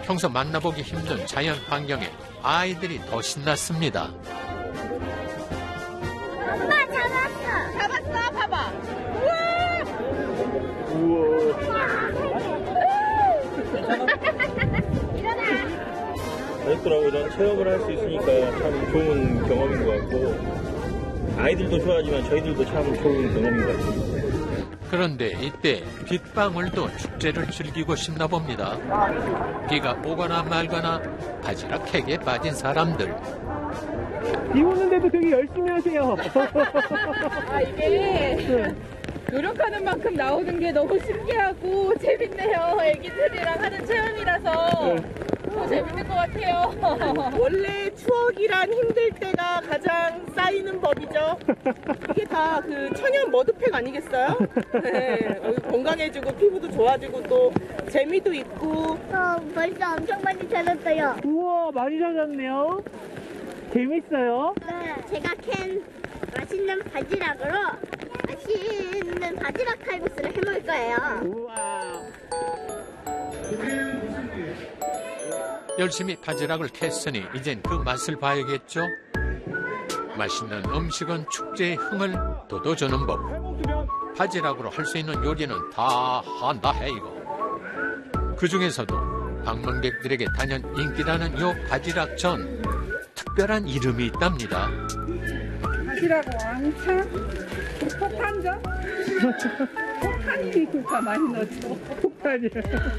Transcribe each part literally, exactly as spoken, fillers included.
평소 만나보기 힘든 자연 환경에 아이들이 더 신났습니다. 엄마 잡았어. 잡았어? 봐봐. 우와. 재밌더라고요. 전 체험을 할 수 있으니까 참 좋은 경험인 것 같고 아이들도 좋아하지만 저희들도 참 좋은 경험인 것 같습니다. 그런데 이때 빗방울도 축제를 즐기고 싶나 봅니다. 비가 오거나 말거나 바지락팩에 빠진 사람들. 비 오는데도 되게 열심히 하세요. 아, 이게 노력하는 만큼 나오는 게 너무 신기하고 재밌네요. 애기들이랑 하는 체험이라서 더 재밌는 것 같아요. 원래 추억이란 힘들 때가 가장 쌓이는 법이죠. 이게 다 그 천연 머드팩 아니겠어요? 네, 건강해지고 피부도 좋아지고 또 재미도 있고. 저 벌써 엄청 많이 찾았어요. 우와, 많이 찾았네요. 재밌어요? 네. 제가 캔 맛있는 바지락으로 맛있는 바지락 칼국수를 해먹을 거예요. 우와. 열심히 바지락을 캤으니 이젠 그 맛을 봐야겠죠? 맛있는 음식은 축제의 흥을 돋워주는 법. 바지락으로 할 수 있는 요리는 다 한다 해 이거. 그 중에서도 방문객들에게 단연 인기라는 요 바지락전. 특별한 이름이 있답니다. 바지락 왕창? 폭탄전? 폭탄이 그러니까 많이 넣죠. 폭탄이.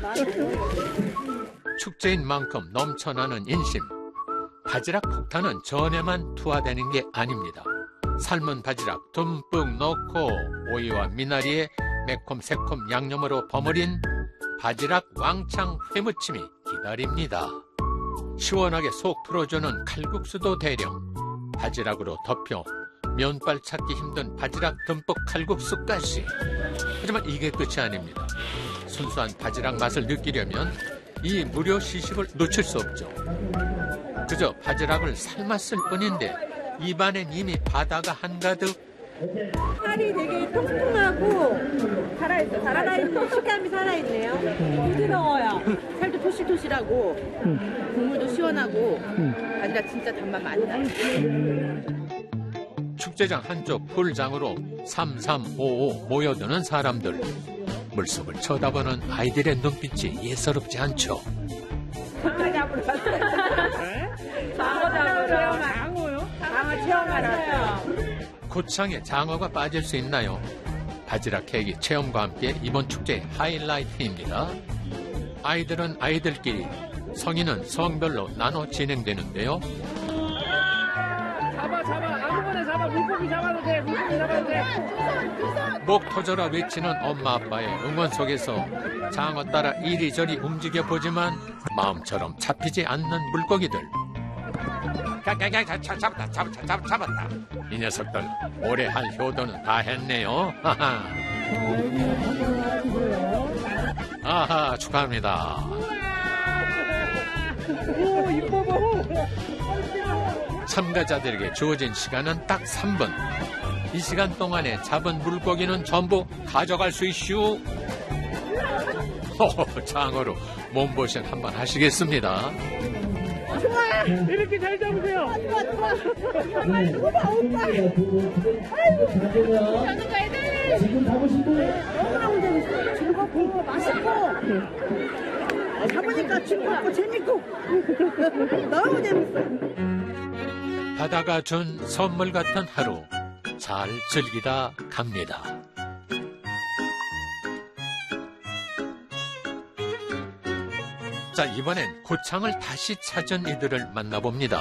축제인 만큼 넘쳐나는 인심. 바지락 폭탄은 전에만 투하되는 게 아닙니다. 삶은 바지락 듬뿍 넣고 오이와 미나리에 매콤 새콤 양념으로 버무린 바지락 왕창 회무침이 기다립니다. 시원하게 속 풀어주는 칼국수도 대령. 바지락으로 덮여 면발 찾기 힘든 바지락 듬뿍 칼국수까지. 하지만 이게 끝이 아닙니다. 순수한 바지락 맛을 느끼려면 이 무료 시식을 놓칠 수 없죠. 그저 바지락을 삶았을 뿐인데 입안엔 이미 바다가 한가득. 살이 되게 통통하고 살아있어. 살아있고 식감이 살아있네요. 부드러워요. 살도 토실토실하고 국물도 시원하고 바지락 진짜 단맛 많이 나요. 축제장 한쪽 풀장으로 삼삼오오 모여드는 사람들. 물속을 쳐다보는 아이들의 눈빛이 예사롭지 않죠. 장어 잡으러 왔어요. 장어 잡으러. 장어요? 장어 체험하러 왔어요. 고창에 장어가 빠질 수 있나요? 바지락 케이크 체험과 함께 이번 축제의 하이라이트입니다. 아이들은 아이들끼리, 성인은 성별로 나눠 진행되는데요. 잡아, 잡아. 아무거나 잡아. 물고기 잡아도 돼. 물고기 잡아도 돼. 목 터져라 외치는 엄마 아빠의 응원 속에서 장어 따라 이리저리 움직여 보지만 마음처럼 잡히지 않는 물고기들. 가가가 잡았다 잡았다 잡았다 잡았다. 이 녀석들 오래 할 효도는 다 했네요. 하하. 아하 축하합니다. 오, 이뻐 봐. 참가자들에게 주어진 시간은 딱 삼 분. 이 시간 동안에 잡은 물고기는 전부 가져갈 수 있슈. 허허, 장어로 몸보신 한번 하시겠습니다. 좋아. 이렇게 잘 잡으세요. 좋아 좋아. 오빠 오빠. 아이고. 저는 가야 돼. 지금 잡으신 분 너무너무 재밌어. 즐겁고 맛있고. 잡으니까 즐겁고 재밌고. 너무 재밌어. 바다가 준 선물 같은 하루 잘 즐기다 갑니다. 자, 이번엔 고창을 다시 찾은 이들을 만나봅니다.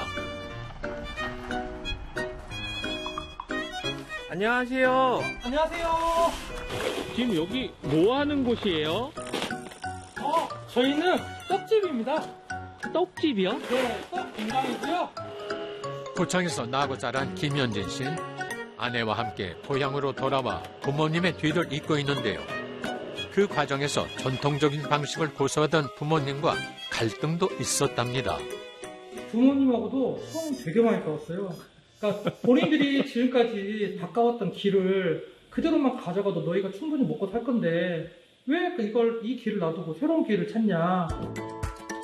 안녕하세요. 안녕하세요. 지금 여기 뭐 하는 곳이에요? 어, 저희는 떡집입니다. 떡집이요? 네, 떡 공장이고요. 고창에서 나고 자란 김현진 씨. 아내와 함께 고향으로 돌아와 부모님의 뒤를 잇고 있는데요. 그 과정에서 전통적인 방식을 고수하던 부모님과 갈등도 있었답니다. 부모님하고도 처음 되게 많이 싸웠어요. 그러니까 본인들이 지금까지 닦아왔던 길을 그대로만 가져가도 너희가 충분히 먹고 살 건데 왜 이걸 이 길을 놔두고 새로운 길을 찾냐.